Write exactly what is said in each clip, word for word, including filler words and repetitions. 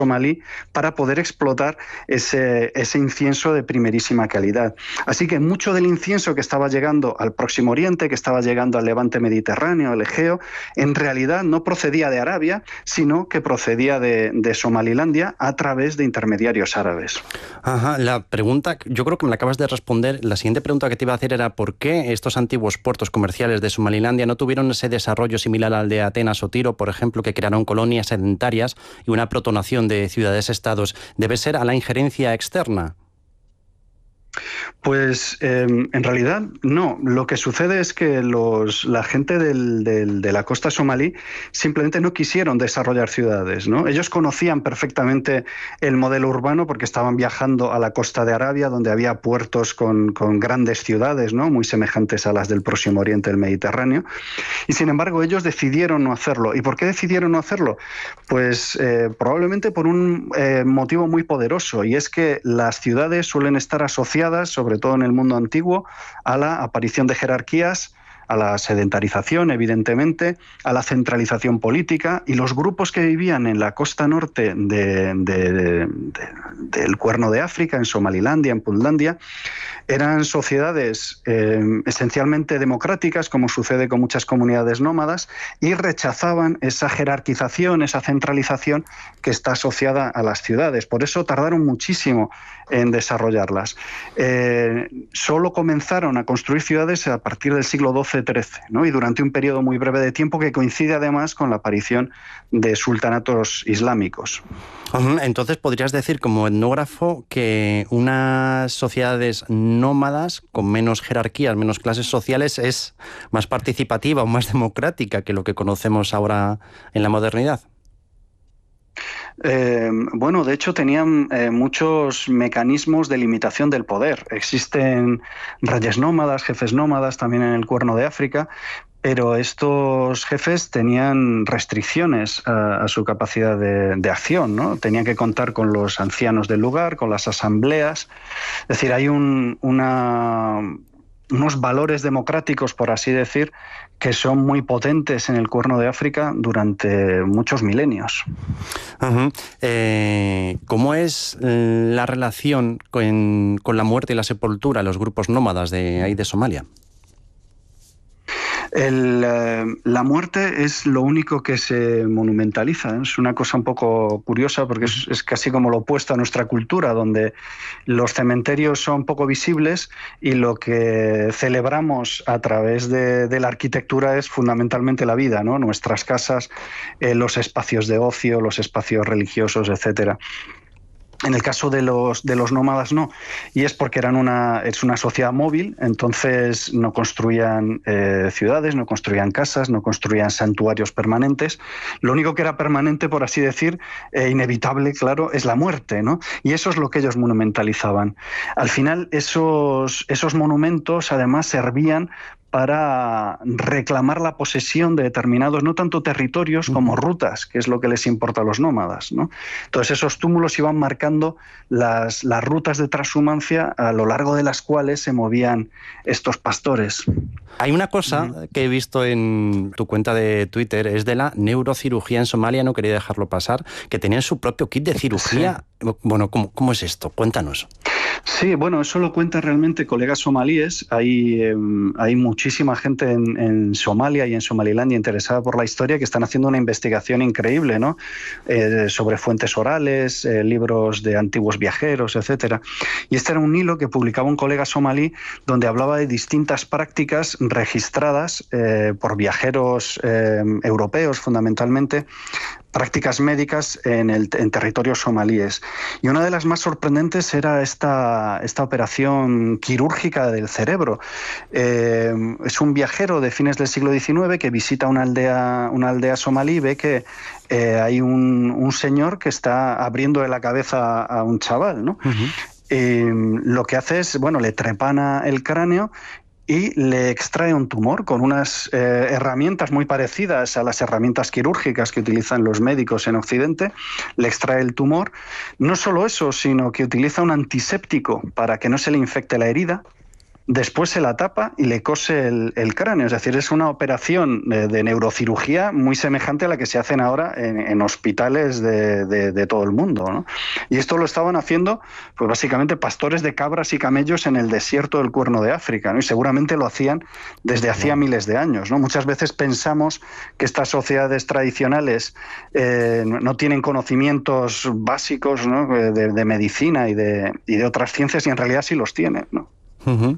somalí para poder explotar ese, ese incienso de primerísima calidad. Así que mucho del incienso que estaba llegando al Próximo Oriente, que estaba llegando al Levante Mediterráneo, al Egeo, en realidad no procedía de Arabia, sino que procedía de, de Somalilandia a través de intermediarios árabes. Ajá, la pregunta, yo creo que me la acabas de responder. La siguiente pregunta que te iba a hacer era ¿por qué estos antiguos puertos comerciales de Somalilandia no tuvieron ese desarrollo similar al de Atenas o Tiro, por ejemplo, que crearon colonias sedentarias y una protonación de ciudades-estados? ¿Debe ser a la injerencia externa? Pues eh, en realidad no. Lo que sucede es que los, la gente del, del, de la costa somalí simplemente no quisieron desarrollar ciudades, ¿no? Ellos conocían perfectamente el modelo urbano porque estaban viajando a la costa de Arabia, donde había puertos con, con grandes ciudades, ¿no? Muy semejantes a las del Próximo Oriente, del Mediterráneo. Y sin embargo ellos decidieron no hacerlo. ¿Y por qué decidieron no hacerlo? Pues eh, probablemente por un eh, motivo muy poderoso, y es que las ciudades suelen estar asociadas, sobre todo en el mundo antiguo, a la aparición de jerarquías, a la sedentarización, evidentemente, a la centralización política, y los grupos que vivían en la costa norte de, de, de, de, del Cuerno de África, en Somalilandia, en Puntlandia, eran sociedades eh, esencialmente democráticas, como sucede con muchas comunidades nómadas, y rechazaban esa jerarquización, esa centralización que está asociada a las ciudades. Por eso tardaron muchísimo en desarrollarlas. Eh, solo comenzaron a construir ciudades a partir del siglo doce trece, ¿no? Y durante un periodo muy breve de tiempo que coincide además con la aparición de sultanatos islámicos. Entonces, ¿podrías decir como etnógrafo que unas sociedades nómadas con menos jerarquías, menos clases sociales, es más participativa o más democrática que lo que conocemos ahora en la modernidad? Eh, bueno, de hecho tenían eh, muchos mecanismos de limitación del poder. Existen reyes nómadas, jefes nómadas también en el Cuerno de África, pero estos jefes tenían restricciones a, a su capacidad de, de acción, ¿no? Tenían que contar con los ancianos del lugar, con las asambleas. Es decir, hay un, una, unos valores democráticos, por así decir, que son muy potentes en el Cuerno de África durante muchos milenios. Uh-huh. Eh, ¿Cómo es la relación con, con la muerte y la sepultura, los grupos nómadas de ahí de Somalia? El, eh, la muerte es lo único que se monumentaliza. Es una cosa un poco curiosa porque es, es casi como lo opuesto a nuestra cultura, donde los cementerios son poco visibles y lo que celebramos a través de, de la arquitectura es fundamentalmente la vida, ¿no? Nuestras casas, eh, los espacios de ocio, los espacios religiosos, etcétera. En el caso de los, de los nómadas no, y es porque eran una, es una sociedad móvil, entonces no construían eh, ciudades, no construían casas, no construían santuarios permanentes. Lo único que era permanente, por así decir, eh, inevitable, claro, es la muerte, ¿no? Y eso es lo que ellos monumentalizaban. Al final, esos, esos monumentos además servían para reclamar la posesión de determinados, no tanto territorios como rutas, que es lo que les importa a los nómadas, ¿no? Entonces esos túmulos iban marcando las, las rutas de transhumancia a lo largo de las cuales se movían estos pastores. Hay una cosa que he visto en tu cuenta de Twitter, es de la neurocirugía en Somalia, no quería dejarlo pasar, que tenían su propio kit de cirugía. Sí. Bueno, ¿cómo, cómo es esto? Cuéntanos. Sí, bueno, eso lo cuentan realmente colegas somalíes. Hay, eh, hay muchísima gente en, en Somalia y en Somalilandia interesada por la historia que están haciendo una investigación increíble, ¿no? Eh, sobre fuentes orales, eh, libros de antiguos viajeros, etcétera. Y este era un hilo que publicaba un colega somalí donde hablaba de distintas prácticas registradas eh, por viajeros eh, europeos, fundamentalmente, prácticas médicas en, el, en territorios somalíes. Y una de las más sorprendentes era esta, esta operación quirúrgica del cerebro. Eh, es un viajero de fines del siglo diecinueve que visita una aldea, una aldea somalí y ve que eh, hay un, un señor que está abriéndole la cabeza a un chaval, ¿no? Uh-huh. Eh, lo que hace es, bueno, le trepana el cráneo y le extrae un tumor con unas eh, herramientas muy parecidas a las herramientas quirúrgicas que utilizan los médicos en Occidente. Le extrae el tumor. No solo eso, sino que utiliza un antiséptico para que no se le infecte la herida. después se la tapa y le cose el, el cráneo. Es decir, es una operación de, de neurocirugía muy semejante a la que se hacen ahora en, en hospitales de, de, de todo el mundo, ¿no? Y esto lo estaban haciendo, pues básicamente, pastores de cabras y camellos en el desierto del Cuerno de África, ¿no? Y seguramente lo hacían desde hacía miles de años, ¿no? Muchas veces pensamos que estas sociedades tradicionales eh, no tienen conocimientos básicos, ¿no?, de, de medicina y de, y de otras ciencias, y en realidad sí los tienen, ¿no? Uh-huh.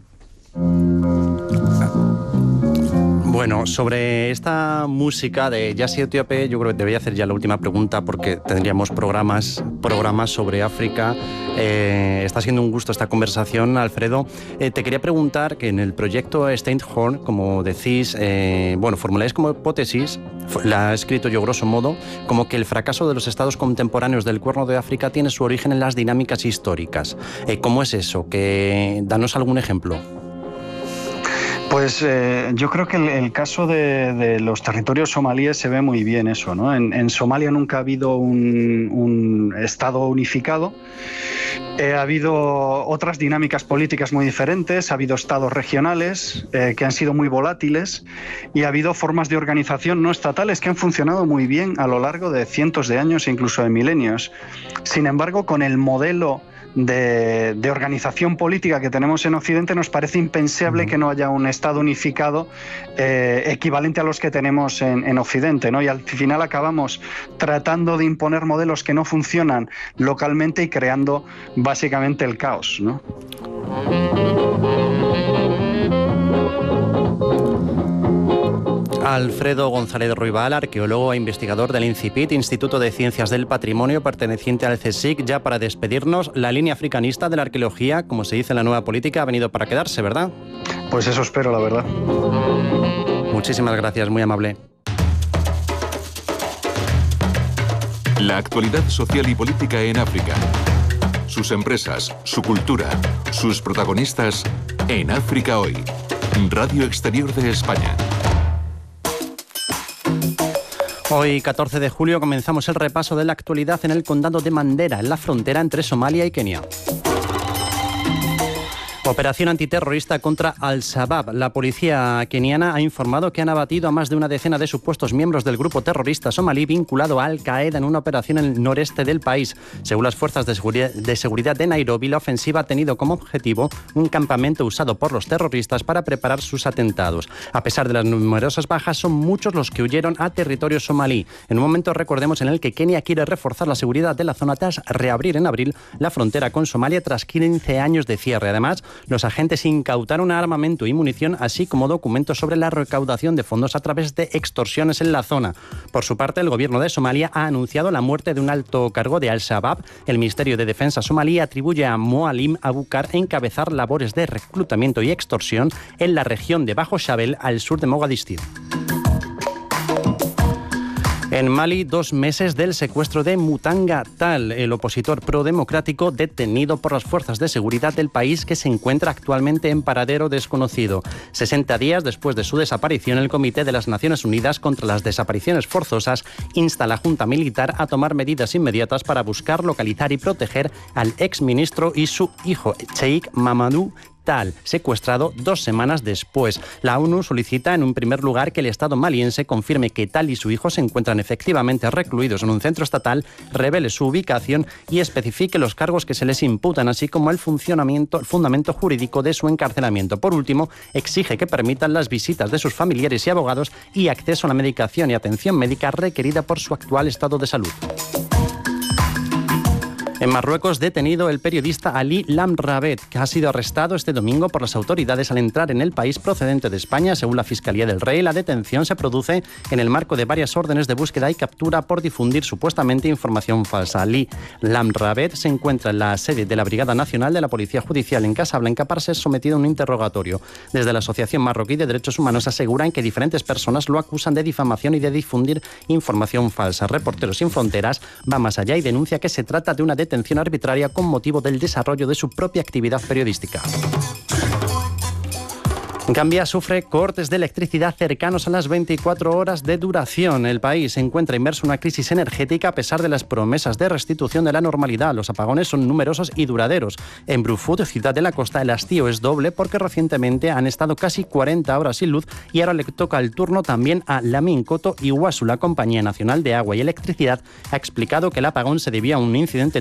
Bueno, sobre esta música de jazz etíope, yo creo que te voy a hacer ya la última pregunta, porque tendríamos programas, programas sobre África. Eh, está siendo un gusto esta conversación, Alfredo. Eh, te quería preguntar que en el proyecto Steinhorn, como decís, eh, bueno, formuláis como hipótesis, la he escrito yo grosso modo, como que el fracaso de los estados contemporáneos del Cuerno de África tiene su origen en las dinámicas históricas. Eh, ¿Cómo es eso? Que, danos algún ejemplo. Pues eh, yo creo que el, el caso de, de los territorios somalíes se ve muy bien eso, ¿no? En, en Somalia nunca ha habido un, un estado unificado. Eh, ha habido otras dinámicas políticas muy diferentes, ha habido estados regionales eh, que han sido muy volátiles, y ha habido formas de organización no estatales que han funcionado muy bien a lo largo de cientos de años e incluso de milenios. Sin embargo, con el modelo De, de organización política que tenemos en Occidente, nos parece impensable que no haya un Estado unificado eh, equivalente a los que tenemos en, en Occidente, ¿no? Y al final acabamos tratando de imponer modelos que no funcionan localmente y creando básicamente el caos, ¿no? Alfredo González Ruibal, arqueólogo e investigador del INCIPIT, Instituto de Ciencias del Patrimonio, perteneciente al CSIC. Ya para despedirnos, la línea africanista de la arqueología, como se dice en la nueva política, ha venido para quedarse, ¿verdad? Pues eso espero, la verdad. Muchísimas gracias, muy amable. La actualidad social y política en África. Sus empresas, su cultura, sus protagonistas en África Hoy. Radio Exterior de España. Hoy, catorce de julio, comenzamos el repaso de la actualidad en el condado de Mandera, en la frontera entre Somalia y Kenia. Operación antiterrorista contra Al-Shabaab. La policía keniana ha informado que han abatido a más de una decena de supuestos miembros del grupo terrorista somalí vinculado a Al-Qaeda en una operación en el noreste del país. Según las fuerzas de seguridad, de seguridad de Nairobi, la ofensiva ha tenido como objetivo un campamento usado por los terroristas para preparar sus atentados. A pesar de las numerosas bajas, son muchos los que huyeron a territorio somalí. En un momento, recordemos, en el que Kenia quiere reforzar la seguridad de la zona tras reabrir en abril la frontera con Somalia tras quince años de cierre. Además, los agentes incautaron armamento y munición, así como documentos sobre la recaudación de fondos a través de extorsiones en la zona. Por su parte, el gobierno de Somalia ha anunciado la muerte de un alto cargo de Al-Shabaab. El Ministerio de Defensa somalí atribuye a Moalim Abukar encabezar labores de reclutamiento y extorsión en la región de Bajo Shabelle, al sur de Mogadiscio. En Mali, dos meses del secuestro de Mutanga Tal, el opositor prodemocrático detenido por las fuerzas de seguridad del país, que se encuentra actualmente en paradero desconocido. sesenta días después de su desaparición, el Comité de las Naciones Unidas contra las Desapariciones Forzosas insta a la Junta Militar a tomar medidas inmediatas para buscar, localizar y proteger al exministro y su hijo, Cheikh Mamadou Tal, secuestrado dos semanas después. La ONU solicita en un primer lugar que el Estado maliense confirme que Tal y su hijo se encuentran efectivamente recluidos en un centro estatal, revele su ubicación y especifique los cargos que se les imputan, así como el funcionamiento, el fundamento jurídico de su encarcelamiento. Por último, exige que permitan las visitas de sus familiares y abogados y acceso a la medicación y atención médica requerida por su actual estado de salud. En Marruecos, detenido el periodista Ali Lamrabet, que ha sido arrestado este domingo por las autoridades al entrar en el país procedente de España. Según la Fiscalía del Rey, la detención se produce en el marco de varias órdenes de búsqueda y captura por difundir supuestamente información falsa. Ali Lamrabet se encuentra en la sede de la Brigada Nacional de la Policía Judicial en Casablanca para ser sometido a un interrogatorio. Desde la Asociación Marroquí de Derechos Humanos aseguran que diferentes personas lo acusan de difamación y de difundir información falsa. Reporteros Sin Fronteras va más allá y denuncia que se trata de una detención arbitraria con motivo del desarrollo de su propia actividad periodística. Gambia sufre cortes de electricidad cercanos a las veinticuatro horas de duración. El país se encuentra inmerso en una crisis energética a pesar de las promesas de restitución de la normalidad. Los apagones son numerosos y duraderos. En Brufut, ciudad de la costa, el hastío es doble porque recientemente han estado casi cuarenta horas sin luz y ahora le toca el turno también a Lamin Koto Iguazu. La Compañía Nacional de Agua y Electricidad ha explicado que el apagón se debía a un incidente